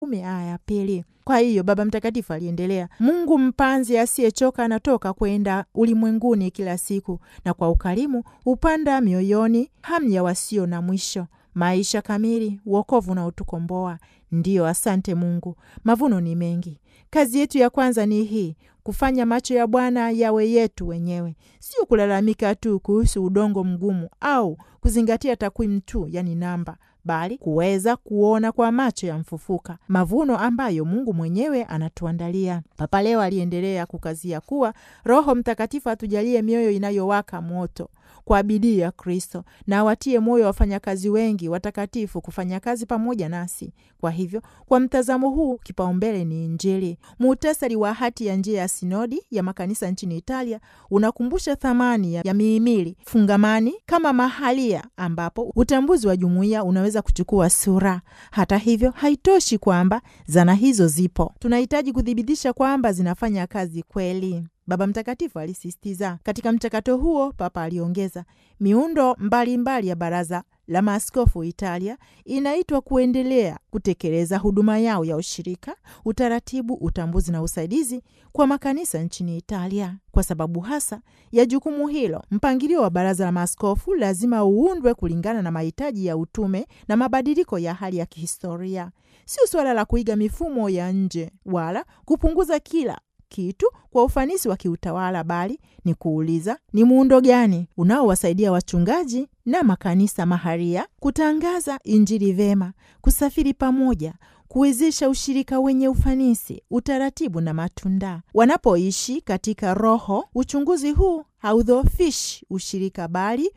10 aya ya 2. Kwa hiyo Baba Mtakatifu aliendelea, Mungu mpanzi asiyechoka anatoka kwenda ulimwenguni kila siku, na kwa ukarimu upanda mioyoni hamu ya wasio na mwisho, maisha kamili, wokovu na utukomboa. Ndiyo, asante Mungu, mavuno ni mengi. Kazi yetu ya kwanza ni hii, kufanya macho ya Bwana yawe yetu wenyewe, sio kulalamika tu kuhusu udongo mgumu au kuzingatia takwimu tu, yani namba, bali kuweza kuona kwa macho ya mfufuka mavuno ambayo Mungu mwenyewe anatuandalia. Papa Leo aliendelea kukazia kuwa Roho Mtakatifu atujalie mioyo inayowaka moto kwa bidii ya Kristo, na watie moyo wafanyakazi wengi watakatifu kufanya kazi pamoja nasi. Kwa hivyo, kwa mtazamo huu, kipaumbele ni Injili. Muhtasari wa hati ya njia ya sinodi ya makanisa nchini Italia unakumbusha thamani ya mihimili fungamani kama mahalia ambapo utambuzi wa jumuiya unaweza kuchukua sura. Hata hivyo, haitoshi kwamba zana hizo zipo. Tunahitaji kuthibitisha kwamba zinafanya kazi kweli. Baba Mtakatifu alisisitiza. Katika mchakato huo, Papa aliongeza, miundo mbalimbali ya Baraza la Maaskofu Italia inaitwa kuendelea kutekeleza huduma yao ya ushirika, utaratibu, utambuzi na usaidizi kwa makanisa nchini Italia. Kwa sababu hasa ya jukumu hilo, mpangilio wa Baraza la Maaskofu lazima uundwe kulingana na mahitaji ya utume na mabadiliko ya hali ya kihistoria. Sio suala la kuiga mifumo ya nje wala kupunguza kila kitu kwa ufanisi wa kiutawala, bali ni kuuliza, ni muundo gani unaowasaidia wachungaji na makanisa maharia kutangaza Injili vema, kusafiri pamoja, kuwezesha ushirika wenye ufanisi, utaratibu na matunda. Wanapoishi katika Roho, uchunguzi huu haudhoofishi ushirika bali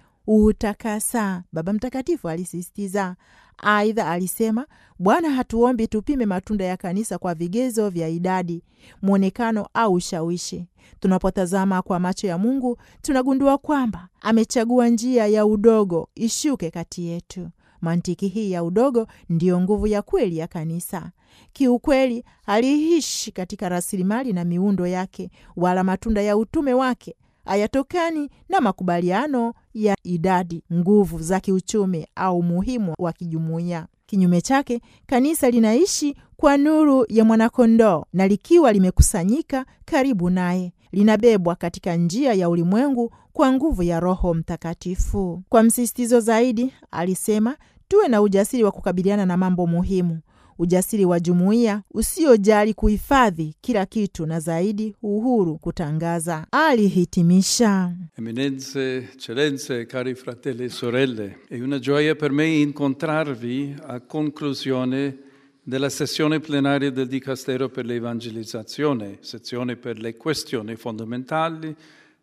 utakasa, Baba Mtakatifu alisisitiza. Aidha alisema, Bwana hatuombi tupime matunda ya kanisa kwa vigezo vya idadi, mwonekano au ushawishi. Tunapotazama kwa macho ya Mungu, tunagundua kwamba amechagua njia ya udogo ishuke kati yetu. Mantiki hii ya udogo ndiyo nguvu ya kweli ya kanisa. Kiukweli, aliishi katika rasilimali na miundo yake, wala matunda ya utume wake hayatokani na makubaliano ya idadi, nguvu za kiuchumi au muhimu wa kijumuiya. Kinyume chake, kanisa linaishi kwa nuru ya mwanakondoo, na likiwa limekusanyika karibu naye, linabebwa katika njia ya ulimwengu kwa nguvu ya Roho Mtakatifu. Kwa msisitizo zaidi, alisema, tuwe na ujasiri wa kukabiliana na mambo muhimu, ujasiri wa jumuiya usiojali kuhifadhi kila kitu, na zaidi uhuru kutangaza, alihitimisha. Eminenze, eccellenze, cari fratelli e sorelle, è una gioia per me incontrarvi a conclusione della sessione plenaria del Dicastero per l'Evangelizzazione, sezione per le questioni fondamentali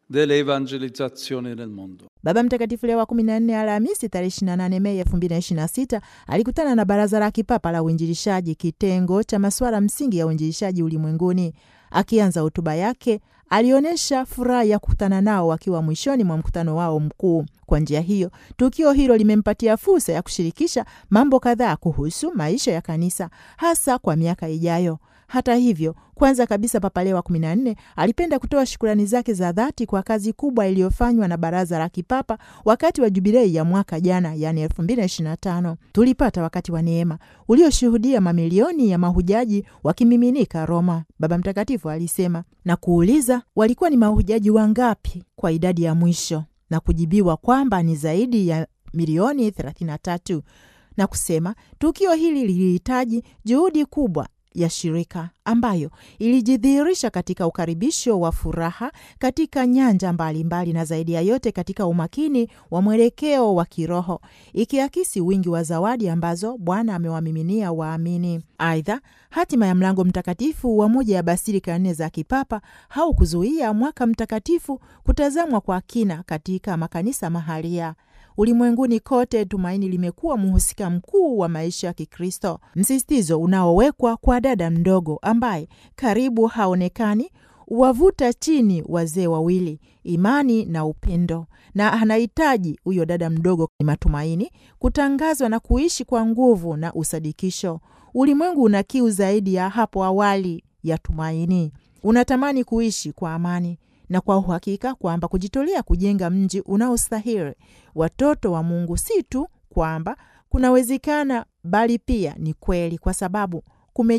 dell'evangelizzazione nel mondo. Baba Mtakatifu Leo wa 14 Alhamisi tarehe 28 Mei 2026 alikutana na Baraza la Kipapa la Uinjilishaji, kitengo cha masuala msingi ya uinjilishaji ulimwenguni. Akianza hotuba yake, alionyesha furaha ya kukutana nao wakiwa mwishoni mwa mkutano wao mkuu. Kwa njia hiyo, tukio hilo limempatia fursa ya kushirikisha mambo kadhaa kuhusu maisha ya kanisa, hasa kwa miaka ijayo. Hata hivyo, kwanza kabisa Papa Leo wa 14 alipenda kutoa shukrani zake za dhati kwa kazi kubwa iliyofanywa na Baraza la Kipapa wakati wa jubilei ya mwaka jana, yani 2025. Tulipata wakati wa neema ulioshuhudia mamilioni ya mahujaji wakimiminika Roma, Baba Mtakatifu alisema, na kuuliza walikuwa ni mahujaji wangapi kwa idadi ya mwisho, na kujibiwa kwamba ni zaidi ya milioni 33, na kusema tukio hili lilihitaji juhudi kubwa ya shirika ambayo ilijidhihirisha katika ukaribisho wa furaha katika nyanja mbalimbali, na zaidi ya yote katika umakini wa mwelekeo wa kiroho, ikiakisi wingi wa zawadi ambazo Bwana amewamiminia waamini. Aidha, hatima ya mlango mtakatifu wa moja ya basilika 4 za kipapa haukuzuia mwaka mtakatifu kutazamwa kwa kina katika makanisa mahalia. Ulimwenguni kote, tumaini limekuwa mhusika mkuu wa maisha ya Kikristo. Msisitizo unaowekwa kwa dada mdogo ambaye karibu haonekani wavuta chini wazee wawili, imani na upendo, na anahitaji huyo dada mdogo ni matumaini kutangazwa na kuishi kwa nguvu na usadikisho. Ulimwengu una kiu zaidi ya hapo awali ya tumaini. Unatamani kuishi kwa amani na kwa uhakika kwamba kujitolea kujenga mji unaostahili watoto wa Mungu si tu kwamba kunawezekana, bali pia ni kweli, kwa sababu